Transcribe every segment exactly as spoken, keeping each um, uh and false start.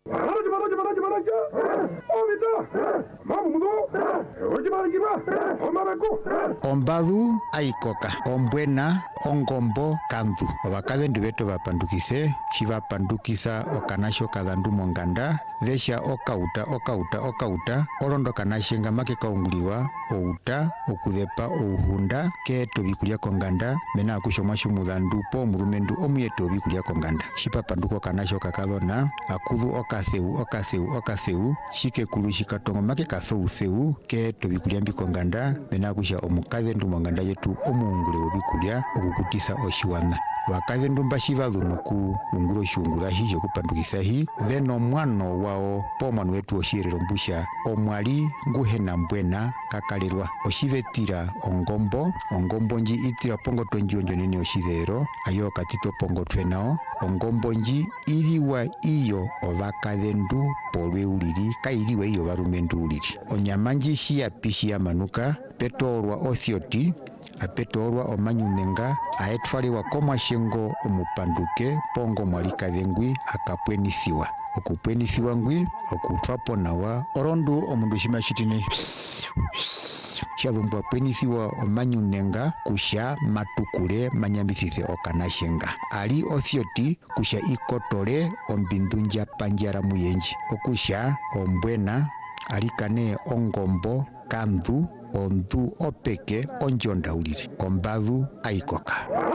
Ombadu aikoka, ombwena, ongombo, kantu. Obakadendu beto bapandukise, shibapandukisa okanasho kadandu monganda, vesha okauta, okauta, okauta, olondo kanashenga make kaunguliwa, outa, okudepa, ouhunda, keto bikulia konganda, mena akushoma shumudandu po murumendu omuyeto bikulia konganda. Shipapanduko kanasho kakadona, akudu okaseu, okaseu, okaseu, shike kulu shikatongo make kasou seu, keto bikulia mbikonganda, mena akusha omukadendu monganda yetu omuungule obikulia, okukutisa oshiwana. Wakadendu mbashivalu noku ungulo shungula hi kupandukisa hi veno mwano wao po mwanu wetu oshirero mbusha omwali nguhena mbwena kakalirwa oshivetira ongombo ongombo nji itira pongo tonji onjo nene oshidero ayo katito pongo twenao ongombo nji iriwa iyo ovakadendu polwe uliri kairiwa iyo varumendu uliri onyamanji shia pishi ya manuka petolwa othioti apetolwa omanyunenga aetwaliwa komwashengo omupanduke pongo mwalikadengwi akapwenisiwa okupwenisiwa ngwi okutwapo nawa orondu omundu shima shitine shalumbu apwenisiwa omanyunenga kusha matukule manyambisise okanashenga ali othioti kusha ikotole ombindunja panjara muyenji okusha ombwena alikane ongombo kandu ondu opeke onjonda uliri ombadu aikoka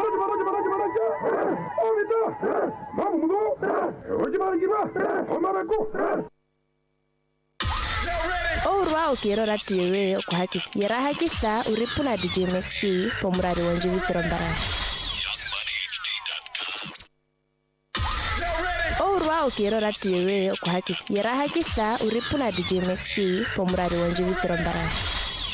Ourwa ukirora tiwe okuhakikira hakisa uripuna D J Maxi pomurari wanje wisirombara Ourwa ukirora tiwe okuhakikira hakisa uripuna D J Maxi pomurari wanje wisirombara